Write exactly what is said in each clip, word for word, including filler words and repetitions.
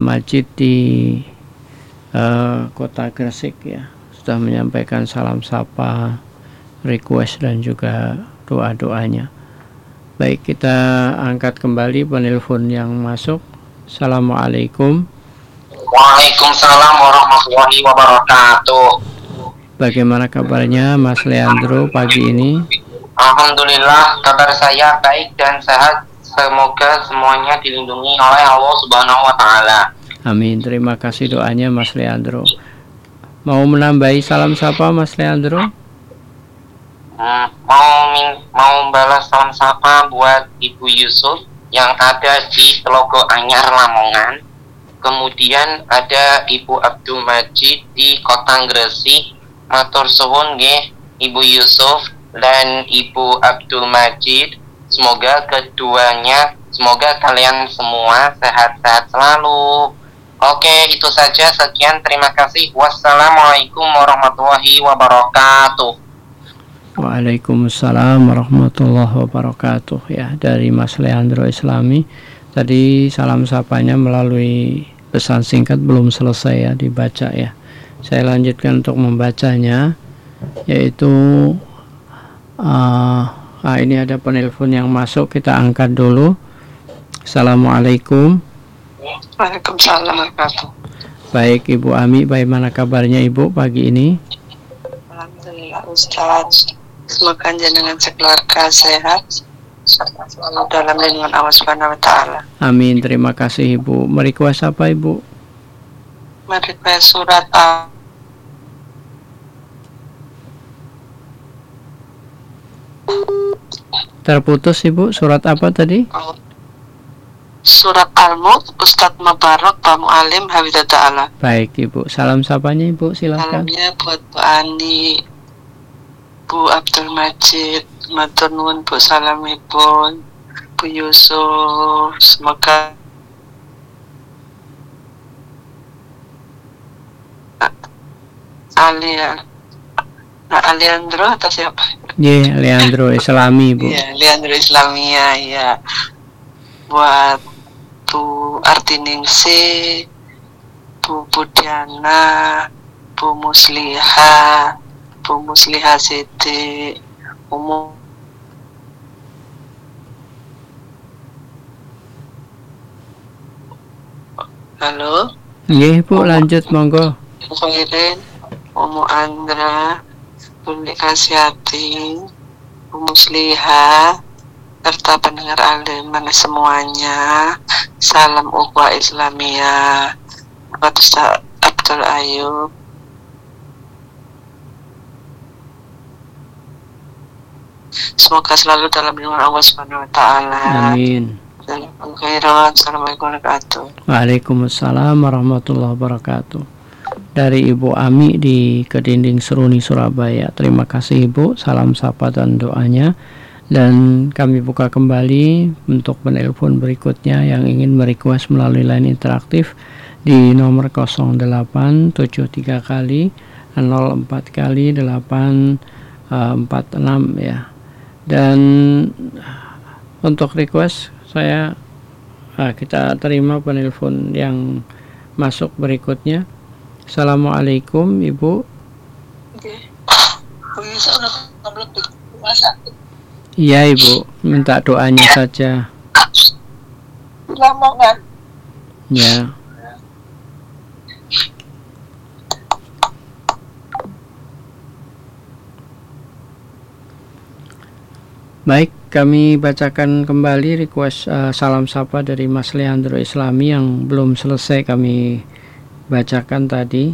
Majid di uh, kota Gresik ya, sudah menyampaikan salam sapa, request dan juga doa-doanya. Baik, kita angkat kembali penelpon yang masuk. Assalamualaikum. Waalaikumsalam warahmatullahi wabarakatuh. Bagaimana kabarnya Mas Leandro pagi ini? Alhamdulillah, kabar saya baik dan sehat. Semoga semuanya dilindungi oleh Allah Subhanahu wa Ta'ala. Amin. Terima kasih doanya Mas Leandro. Mau menambahi salam sapa Mas Leandro? Hmm, mau min- mau balas salam sapa buat Ibu Yusuf yang ada di Telogo Anyar Lamongan. Kemudian ada Ibu Abdul Majid di Kota Gresik. Matur suwun nggih Ibu Yusuf dan Ibu Abdul Majid. Semoga keduanya, semoga kalian semua sehat-sehat selalu. Oke, itu saja. Sekian, terima kasih. Wassalamualaikum warahmatullahi wabarakatuh. Waalaikumsalam warahmatullahi wabarakatuh. Ya, dari Mas Leandro Islami. Tadi salam sapanya melalui pesan singkat belum selesai ya dibaca ya. Saya lanjutkan untuk membacanya, yaitu uh, ah, ini ada penelpon yang masuk, kita angkat dulu. Assalamualaikum. Waalaikumsalam warahmatullahi. Baik Ibu Ami, bagaimana kabarnya Ibu pagi ini? Alhamdulillah Ustaz, semoga jenengan sekeluarga sehat serta selalu dalam lindungan Allah Subhanahu wa Ta'ala. Amin, terima kasih Ibu. Merequest apa Ibu? Merequest surat Al Terputus Ibu, surat apa tadi? Surat Al-Mulk, Ustadz Mubarak Pak Mu'alim Hafidzah Ta'ala. Baik Ibu, salam sapanya Ibu, silakan. Salamnya buat Bu Ani, Bu Abdul Majid, matur nuwun Bu, salamipun Bu Yusuf, semoga Alia nah, Leandro atau siapa? Ye, yeah, Leandro Islami Bu. Iya, Leandro Islamia ya. Buat Bu Artiningsi, Bu Budiana, Bu Musliha, Bu Musliha Siti, Umum. Halo? Iya Bu, lanjut monggo. Khairin, Umu Andra, Bunda Kasyati, Bu Musliha, serta pendengar aliman semuanya. Salam ukhuwah Islamiyah. Buat Ustaz Abdul Ayub. Semoga selalu dalam lindungan Allah Subhanahu wa Ta'ala. Amin. Assalamualaikum warahmatullahi wabarakatuh. Waalaikumsalam warahmatullahi wabarakatuh. Dari Ibu Ami di Kedinding Seruni Surabaya. Terima kasih Ibu, salam sapa dan doanya. Dan kami buka kembali untuk penelpon berikutnya yang ingin merequest melalui line interaktif di nomor nol delapan tujuh tiga kali nol empat kali delapan empat enam ya. Dan untuk request saya nah, kita terima penelpon yang masuk berikutnya. Assalamualaikum Ibu. Iya Ibu, minta doanya saja. Lamongan. Ya. Baik, kami bacakan kembali request uh, salam sapa dari Mas Leandro Islami yang belum selesai kami bacakan tadi,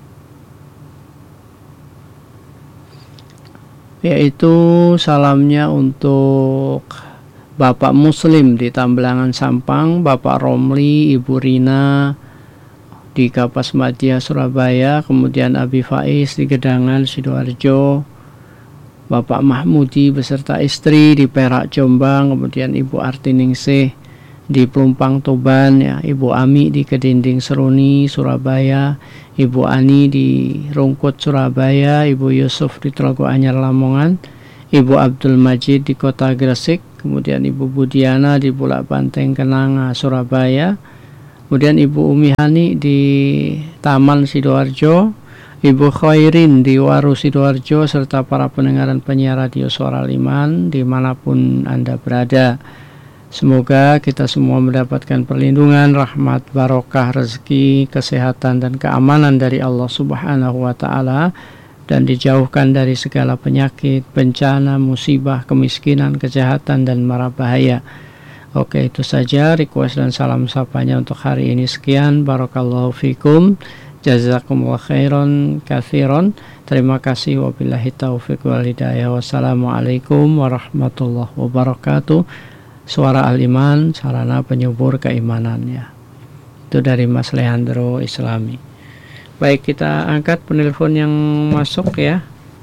yaitu salamnya untuk Bapak Muslim di Tambelangan Sampang, Bapak Romli, Ibu Rina di Kapas Madya Surabaya, kemudian Abi Faiz di Gedangan Sidoarjo, Bapak Mahmudi beserta istri di Perak Jombang, kemudian Ibu Artiningsih di Pelumpang Tuban ya, Ibu Ami di Kedinding Seruni Surabaya, Ibu Ani di Rungkut Surabaya, Ibu Yusuf di Telogo Anyar Lamongan, Ibu Abdul Majid di Kota Gresik, kemudian Ibu Budiana di Bulak Banteng Kenanga Surabaya, Kemudian Ibu Umi Hani di Taman Sidoarjo, Ibu Khairin di Waru Sidoarjo, serta para pendengar dan penyiar radio Suara Iman dimanapun Anda berada. Semoga kita semua mendapatkan perlindungan, rahmat, barokah, rezeki, kesehatan, dan keamanan dari Allah Subhanahu wa Ta'ala, dan dijauhkan dari segala penyakit, bencana, musibah, kemiskinan, kejahatan, dan mara bahaya. Oke, itu saja request dan salam sapanya untuk hari ini. Sekian, barakallahu fikum, jazakumullah khairan kathiron. Terima kasih, wabillahi taufiq wal hidayah. Wassalamualaikum warahmatullahi wabarakatuh. Suara Al-Iman, sarana penyubur keimanannya. Itu dari Mas Leandro Islami. Baik, kita angkat penelpon yang masuk ya.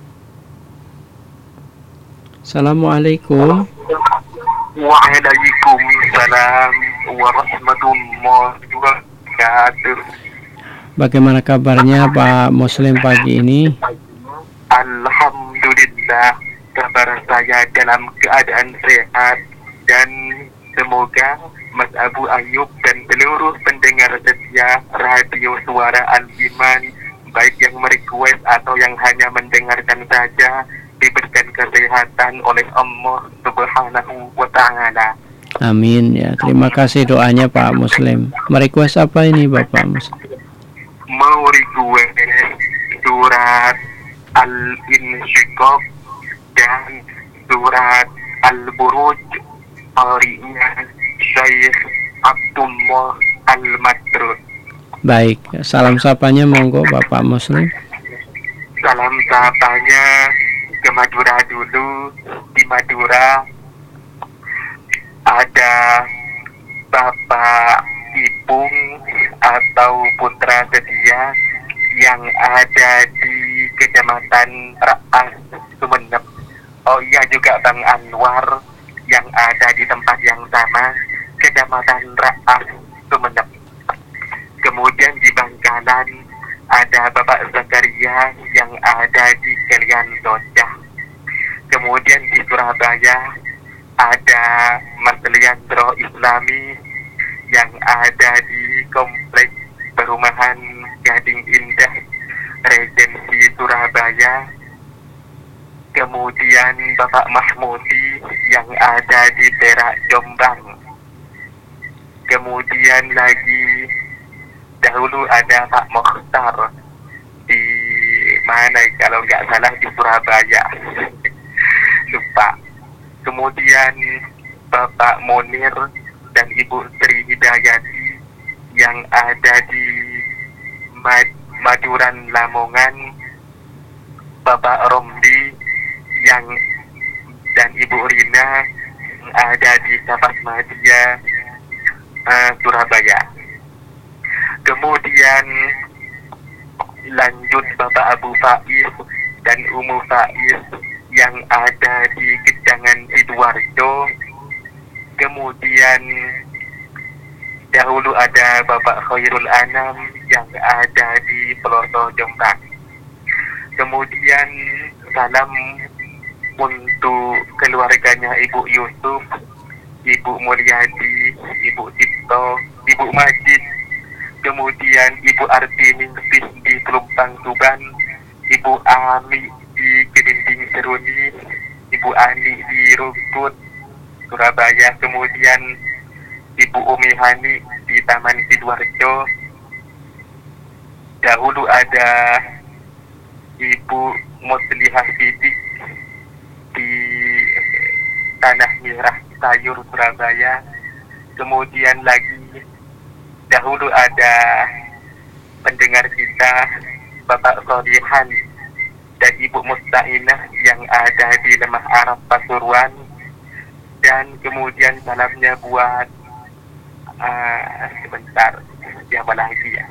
Assalamualaikum. Waalaikumsalam warahmatullahi wabarakatuh. Bagaimana kabarnya Pak Muslim pagi ini? Alhamdulillah, kabar saya dalam keadaan sehat, dan semoga Mas Abu Ayub dan seluruh pendengar setia radio Suara Al-Iman, baik yang merequest atau yang hanya mendengarkan saja, diberikan kesehatan oleh Allah Subhanahu wa Ta'ala. Amin ya. Terima kasih doanya Pak Muslim. Merequest apa ini Bapak Muslim? Mau request surat Al-Insyiqaq dan surat Al-Buruj, qari'nya Syekh Abdullah Al-Madrud. Baik, salam sapanya monggo Bapak Muslim. Salam sapanya ke Madura dulu. Di Madura ada Bapak Ipung atau Putra Setia yang ada di Kecamatan Raas, Sumeneb. Oh iya, juga Bang Anwar yang ada di tempat yang sama, Kecamatan Raas, Sumeneb. Kemudian di Bangkalan ada Bapak Zakaria yang ada di Kelian Locah. Kemudian di Surabaya ada Mas Leandro Islami yang ada di Kompleks Perumahan Gading Indah, Regensi Surabaya. Kemudian Bapak Mahmudi yang ada di Perak, Jombang. Kemudian lagi dahulu ada Pak Mokhtar di mana kalau nggak salah di Surabaya, lupa. Kemudian Bapak Monir dan Ibu Sri Hidayati yang ada di Mad Maduran Lamongan, Bapak Romdi yang dan Ibu Rina yang ada di Kapas Madia, uh, Surabaya. Kemudian lanjut Bapak Abu Faiz dan Umu Faiz yang ada di Gedangan Sidoarjo. Kemudian dahulu ada Bapak Khairul Anam yang ada di Peloso, Jombang. Kemudian salam untuk keluarganya Ibu Yusuf, Ibu Mulyadi, Ibu Tito, Ibu Majid. Kemudian Ibu Artiningsih di Pelumpang, Tuban, Ibu Ami di Kedinding Seruni, Ibu Ani di Rungkut, Surabaya. Kemudian Ibu Umi Hani di Taman Sidoarjo. Dahulu ada Ibu Muslihah Sidik di Tanah Merah Sayur, Surabaya. Kemudian lagi dahulu ada pendengar kita Bapak Solihan dan Ibu Mustainah yang ada di Lemah Arab, Pasuruan. Dan kemudian salamnya buat uh, sebentar, siapa lagi ya,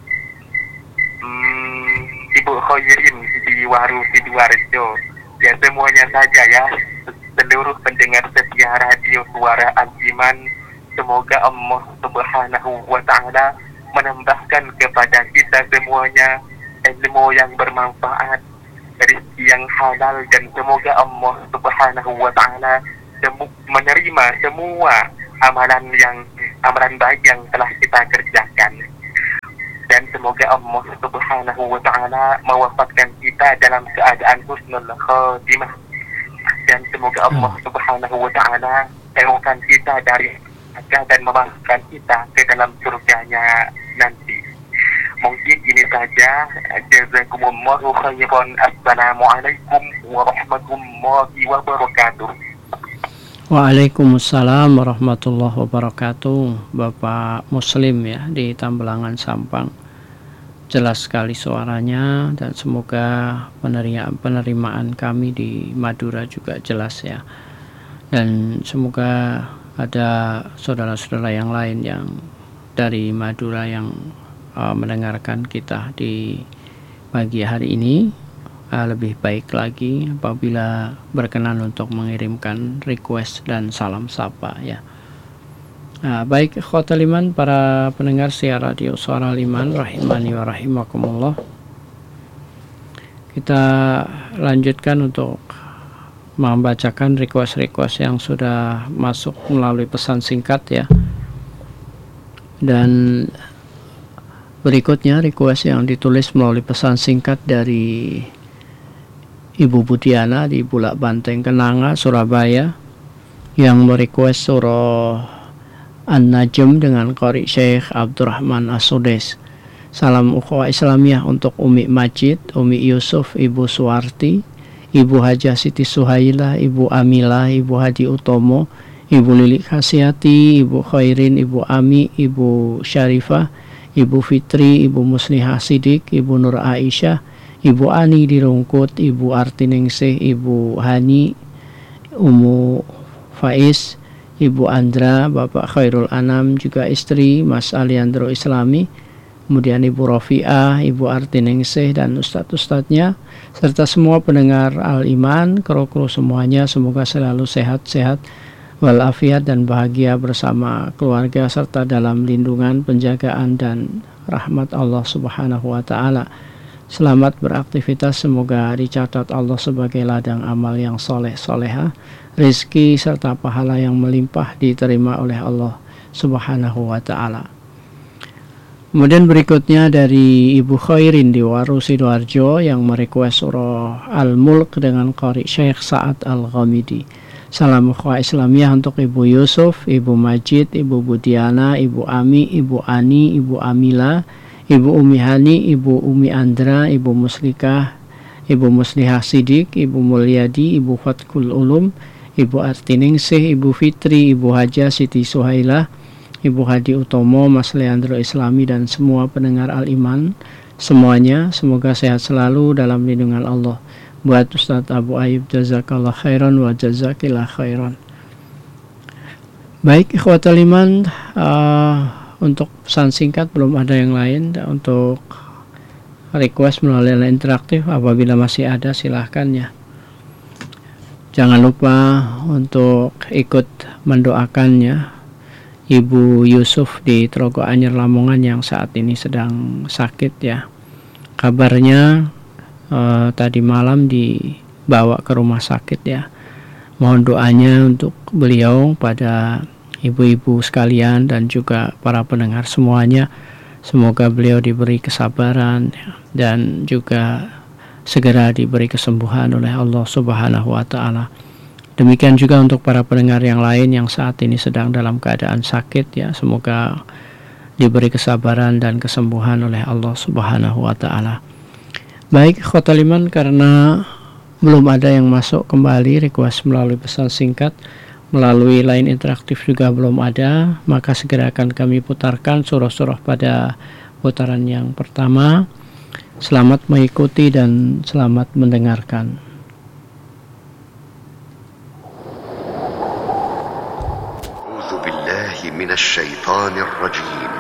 hmm, Ibu Khairin di Waru Sidoarjo. Ya, semuanya saja ya, seluruh pendengar setia radio Suara Al-Iman. Semoga Allah Subhanahu wa Ta'ala menambahkan kepada kita semuanya ilmu yang bermanfaat, rezeki yang halal, dan semoga Allah Subhanahu wa Ta'ala menerima semua amalan yang amalan baik yang telah kita kerjakan. Dan semoga Allah Subhanahu wa Ta'ala mewafatkan kita dalam keadaan husnul khatimah. Dan semoga Allah Subhanahu wa Ta'ala jauhkan kita dari neraka dan memasukkan kita ke dalam surganya nanti. Mungkin ini saja. Jazakumullahu khairan. Assalamualaikum warahmatullahi wabarakatuh. Waalaikumsalam warahmatullahi wabarakatuh. Bapak Muslim ya di Tambelangan Sampang, jelas sekali suaranya, dan semoga penerimaan, penerimaan kami di Madura juga jelas ya, dan semoga ada saudara-saudara yang lain yang dari Madura yang uh, mendengarkan kita di pagi hari ini. Uh, lebih baik lagi apabila berkenan untuk mengirimkan request dan salam sapa ya. Uh, baik ikhwatal iman, para pendengar siar radio Suara Iman rahimani wa rahimakumullah. Kita lanjutkan untuk membacakan request-request yang sudah masuk melalui pesan singkat ya. Dan berikutnya request yang ditulis melalui pesan singkat dari Ibu Budiana di Bulak Banteng Kenanga, Surabaya, yang merequest surah An-Najm dengan Qari Syekh Abdurrahman As-Sudes. Salam ukhuwah Islamiyah untuk Umi Majid, Umi Yusuf, Ibu Suwarti, Ibu Hajah Siti Suhaila, Ibu Amila, Ibu Hadi Utomo, Ibu Lili Khasiati, Ibu Khairin, Ibu Ami, Ibu Syarifah, Ibu Fitri, Ibu Muslihah Sidik, Ibu Nur Aisyah, Ibu Ani di Rungkut, Ibu Artiningsih, Ibu Hani, Umu Faiz, Ibu Andra, Bapak Khairul Anam, juga istri Mas Aliandro Islami, kemudian Ibu Rofiah, Ibu Artiningsih, dan ustadz-ustadznya, serta semua pendengar Al-Iman, kru-kru semuanya, semoga selalu sehat-sehat, walafiat dan bahagia bersama keluarga, serta dalam lindungan, penjagaan, dan rahmat Allah Subhanahu wa Ta'ala. Selamat beraktivitas, semoga dicatat Allah sebagai ladang amal yang soleh soleha, rizki serta pahala yang melimpah diterima oleh Allah Subhanahu wa Ta'ala. Kemudian berikutnya dari Ibu Khairin di Waru Sidoarjo yang merequest surah Al-Mulk dengan Qari Syekh Sa'ad Al-Ghamidi. Salam ukhuwah Islamiyah untuk Ibu Yusuf, Ibu Majid, Ibu Budiana, Ibu Ami, Ibu Ani, Ibu Amila, Ibu Umi Hani, Ibu Umi Andra, Ibu Muslikah, Ibu Muslihah Sidik, Ibu Mulyadi, Ibu Fatkul Ulum, Ibu Artiningsih, Ibu Fitri, Ibu Hajah Siti Suhailah, Ibu Hadi Utomo, Mas Leandro Islami, dan semua pendengar Al-Iman semuanya, semoga sehat selalu dalam lindungan Allah. Buat Ustadz Abu Ayyub, jazakallah khairan wa jazakillah khairan. Baik ikhwatal iman, uh, untuk pesan singkat belum ada yang lain. Untuk request melalui line interaktif apabila masih ada silahkan ya. Jangan lupa untuk ikut mendoakannya Ibu Yusuf di Trogo Anyar Lamongan yang saat ini sedang sakit ya. Kabarnya eh, tadi malam dibawa ke rumah sakit ya. Mohon doanya untuk beliau pada ibu-ibu sekalian dan juga para pendengar semuanya. Semoga beliau diberi kesabaran dan juga segera diberi kesembuhan oleh Allah Subhanahu wa Ta'ala. Demikian juga untuk para pendengar yang lain yang saat ini sedang dalam keadaan sakit ya, semoga diberi kesabaran dan kesembuhan oleh Allah Subhanahu wa Ta'ala. Baik ikhwatal iman, karena belum ada yang masuk kembali request melalui pesan singkat, melalui line interaktif juga belum ada, maka segera akan kami putarkan surah-surah pada putaran yang pertama. Selamat mengikuti dan selamat mendengarkan. A'udzu billahi minasy syaithanir rajim.